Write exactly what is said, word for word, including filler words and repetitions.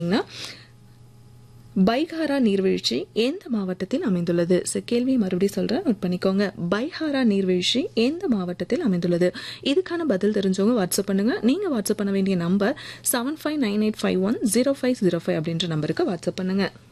பைஹாரா நீர்வீழ்ச்சி எந்த மாவட்டத்தில் அமைந்துள்ளது? ஸோ கேள்வி மறுபடியும் சொல்கிறேன், நோட் பண்ணிக்கோங்க. பைஹாரா நீர்வீழ்ச்சி எந்த மாவட்டத்தில் அமைந்துள்ளது? இதுக்கான பதில் தெரிஞ்சவங்க வாட்ஸ்அப் பண்ணுங்க. நீங்கள் வாட்ஸ்அப் பண்ண வேண்டிய number seven five nine eight five one zero five zero five அப்படின்ற நம்பருக்கு வாட்ஸ்அப் பண்ணுங்க.